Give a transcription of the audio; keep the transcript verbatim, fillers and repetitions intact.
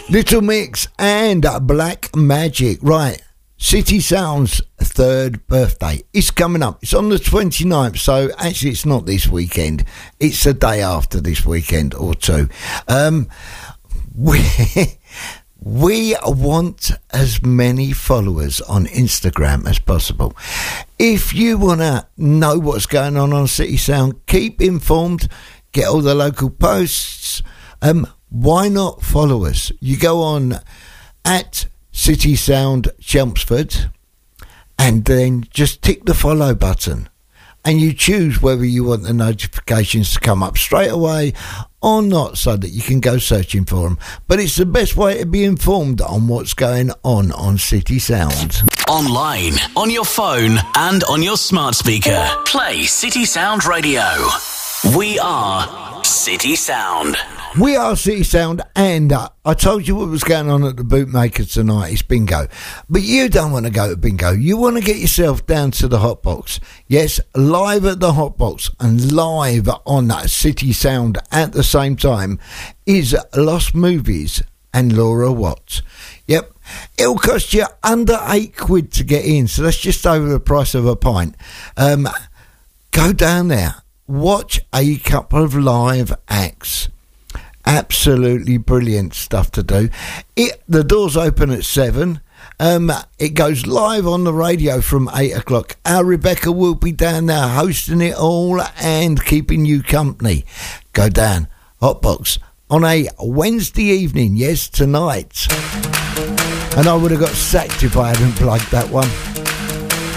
Little Mix and Black Magic. Right, City Sound's third birthday. It's coming up. It's on the twenty-ninth, so actually it's not this weekend. It's the day after this weekend or two. Um, we, we want as many followers on Instagram as possible. If you want to know what's going on on City Sound, keep informed, get all the local posts. Um, why not follow us? You go on at City Sound Chelmsford and then just tick the follow button and you choose whether you want the notifications to come up straight away or not, so that you can go searching for them. But it's the best way to be informed on what's going on on City Sound. Online, on your phone and on your smart speaker. Play City Sound Radio. We are City Sound. We are City Sound, and uh, I told you what was going on at the Bootmaker tonight. It's bingo. But you don't want to go to bingo. You want to get yourself down to the Hotbox. Yes, live at the Hotbox and live on that City Sound at the same time is Lost Movies and Laura Watts. Yep. It'll cost you under eight quid to get in, so that's just over the price of a pint. Um, go down there. Watch a couple of live acts. Absolutely brilliant stuff to do. It the doors open at seven. Um, it goes live on the radio from eight o'clock. Our Rebecca will be down there hosting it all and keeping you company. Go down Hotbox on a Wednesday evening. Yes, tonight. And I would have got sacked if I hadn't plugged that one.